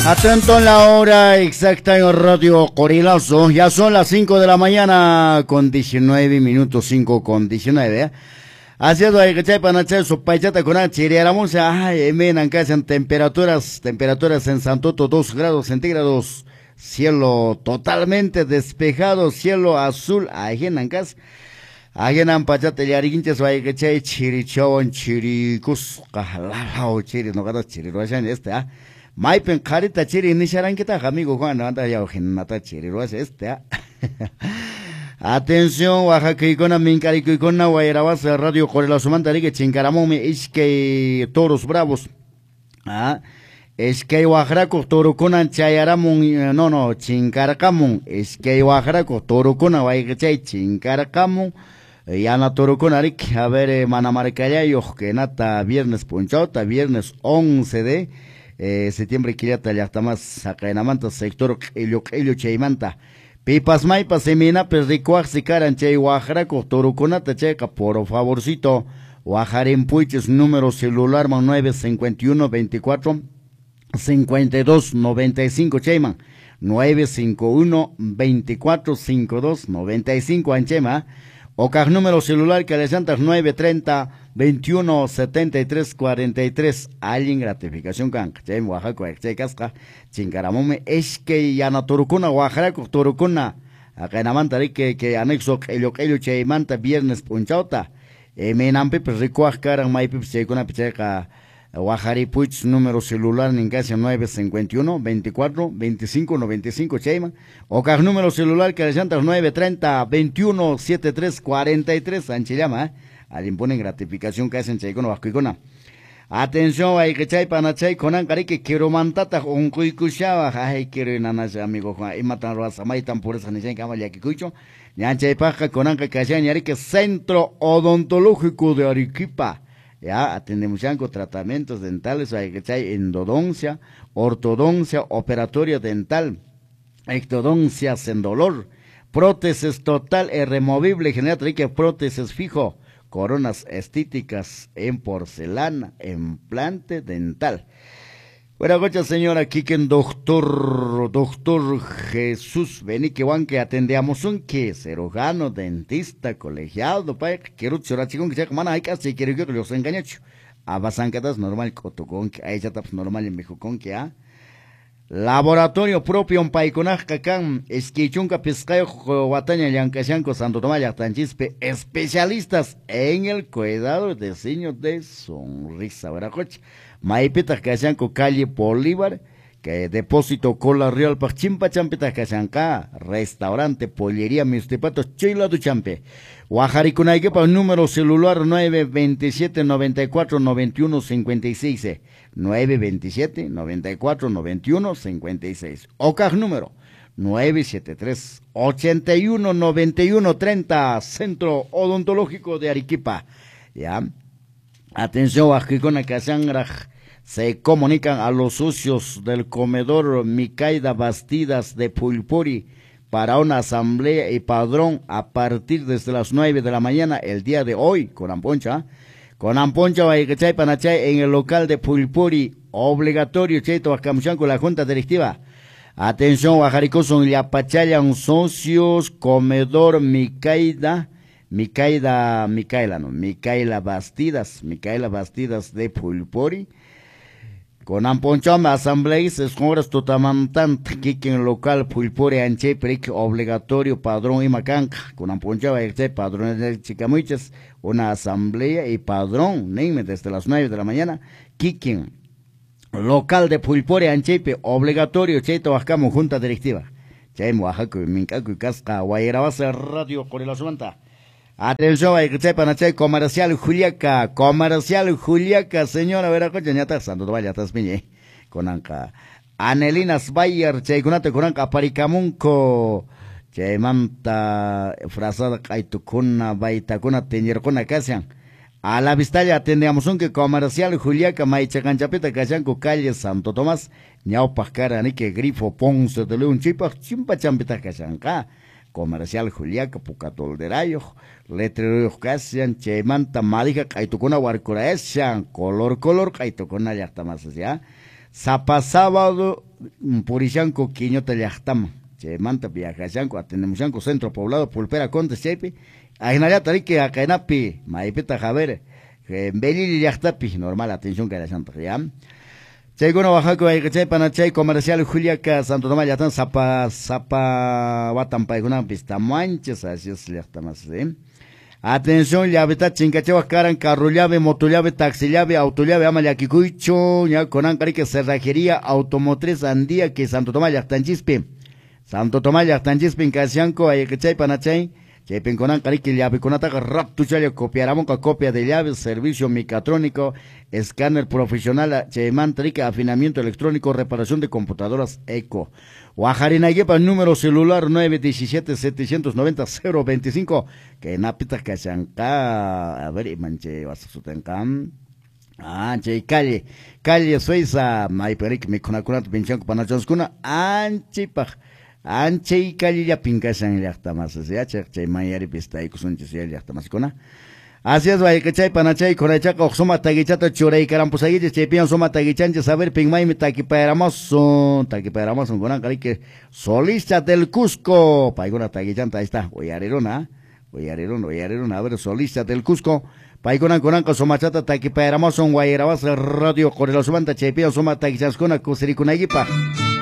Atento en la hora exacta en Radio Corilazo. Ya son las 5 de la mañana con 19 minutos, 5 con 19. Así es, hay que echar para echar su paichata con achiriéramos. Ay, menan que hacen temperaturas en Santoto 2 grados centígrados. Cielo totalmente despejado, cielo azul. Ahí en Ancas. Agenan pachate yariginches hay que echar chirichón, chiricus, cajalao, chiri, no gato chiriruashan Maipen carita chiri ni kita amigo Juan anda ya genata chiri Atención, Oaxaca y con Mincarico y con Guayrabas Radio Correlazo Mantarique Chincaramome es que toros bravos. Es que Oaxaca toro con Chayaramun no Chincaracamon es que Oaxaca toro con Guaychay Chincaracamon Yana toro con Arik a ver Manamarcaya y Ojenata viernes punchota viernes 11 de septiembre quiriata ya está más sacainamanta sector ello chaimanta pipas maipas semina perricuac si caran chay Oaxaca toruconata checa por favorcito Oaxaren Puiches número celular man 951 24 52 95 chayman 951 24 52 95 anchema Ocaj número celular que le santas 930 21 73 43 alguien gratificación can chay Oaxaca chay casca chingaramome es que ya na torucuna Oaxaca torucuna acá en amanta que anexo ello chay manta viernes punchauta me nampe pues rico caran maipe chay con apicheca Oaxari Puig número celular en casa 951 24 25 95 chayman Ocaj número celular que le santas 930 21 73 43 anchillama al ponen gratificación que hacen chay con Oaxaca. Atención, hay que chay para chay con ancari que quiero mantata un cuicuchaba, ay quiero nanas amigo Juan, y matan rosa maitan por esa ni se cama ya que cucho, ya chay paja con anca que hacen yari que Centro Odontológico de Arequipa. Ya atendemos con tratamientos dentales, hay que chay endodoncia, ortodoncia, operatoria dental, ectodoncia sin dolor, prótesis total y removible, general que prótesis fijo. Coronas estéticas en porcelana, implante dental. Bueno, gocha señora, aquí que doctor Jesús Benique Juan que atendemos un que cirujano, dentista, colegiado, pa quiero chorar chicón que mana hay casi quiero que los engañacho. Abasancadas normal cotocón que hay taps normal en Mejocón que Laboratorio propio en Paiconajca can, esquichunca pescayo, guataña, yancashanco, Santo Tomás, Yactanchispe, especialistas en el cuidado de diseño de sonrisa, ¿verdad, Maipita, Cashanco, calle Bolívar, que depósito Cola Real, Pachimpa, Champita, Cashanca, restaurante, pollería, Mistepatos, Chila du Champe, Oaxaricunaiquepa, número celular 927 94 91 56, 927 94 91 56. OCAG número 973 81 91 30, Centro Odontológico de Arequipa. Ya. Atención, Oaxicona Casangraj. Se comunican a los socios del comedor Micaida Bastidas de Pulpuri para una asamblea y padrón a partir desde las 9 de la mañana el día de hoy con Amponcha. Con Amponcha Guaycachay Panachay en el local de Pulpuri, obligatorio Cheito Acamchan con la Junta Directiva. Atención, Guajaricoson Yapachayan socios, comedor Micaila Bastidas de Pulpuri. Con Amponcham asambleas escoras totamantant que en local Pulpuri Anche Pric obligatorio padrón y macanca. Con Amponcham padrón de Chicamuchas, una asamblea y padrón, name desde las 9 de la mañana. Kikin local de Pulpuri Anchepe obligatorio Cheito Bajcamo junta directiva. Chay Oaxaca, Mincaco y Casca, Guayrabasa Radio Correlazo Manta. Atención, hay que sepan, comercial Juliaca, señora, verá, coche, ya está, Santo Tomás, ya estás, piñe, con anca. Anelinas Bayer, chay, con anca, Paricamunco, chay, manta, frazada, kaitucuna, baitacuna, teñercuna, casian. A la vista ya atendemos un que comercial Juliaca, Maicha, Canchapeta, Cachanco, calle Santo Tomás, Ñau Pascara, Nique, Grifo, Ponce, de León, Chimpa, Champeta, Cachanca. Comercial Juliaca, Pucatolderayo, Letreros Casian, Chemanta, Madija, Kaitocona, Huarcoraesian, color, Kaitocona, ya está más allá. Sábado purishanko quiñota llaqtama che manta viajashanko atendemushanko centro poblado pulpera contes chepi ainalla tariki akainapi maipita javer belili llaqtapi normal atención que la santa ya Chayguna Oaxaca Chay Panachay comercial Juliaca Santo Tomás Yatan Zapa Watan Paiguna Pista Manches así es llaqtamas Atención, llaveta chingachewa caran, carro llave, motollave, taxi llave, autollave, ama yaquicuicho, ya conan carique cerrajería, automotriz andía que Santo Tomás Yactanchispe. Santo Tomás Yactanchispe en Casianco, ayechay panachay, chepen conan carique llave, conataca raptu chale, copiaramos con copia de llave, servicio mecatrónico, escáner profesional, cheman trique, afinamiento electrónico, reparación de computadoras eco. Guajarinaguepa, número celular 917-790-025, que napita Casanca, a ver, manche, vas a sutencam. Che, calle Suiza, Maiperic, me conacunat, pinchanco, panachonskuna, anchipaj, anche y calle ya pincasan el actamas, che, mayari pista y cusunchis y el actamas cona. Así es, vaya que chay panachay con el chaco suma taguichata churey carampusagui chepian suma taguichanche saber pingmay mi taquipaeramos con cari que solista del Cusco paigona taguichanta ahí está oyareron a ver solista del Cusco paigona con somachata taquipaeramos con guayerabas radio con el sumanta chepian suma taguichas con a kusirikunagipa